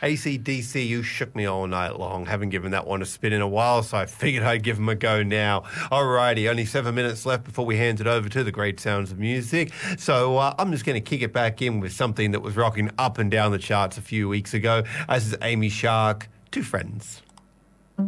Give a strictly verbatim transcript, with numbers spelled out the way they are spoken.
A C D C, You Shook Me All Night Long. Haven't given that one a spin in a while, so I figured I'd give them a go now. Alrighty, only seven minutes left before we hand it over to the great sounds of music. So uh, I'm just going to kick it back in with something that was rocking up and down the charts a few weeks ago. This is Amy Shark, Two Friends.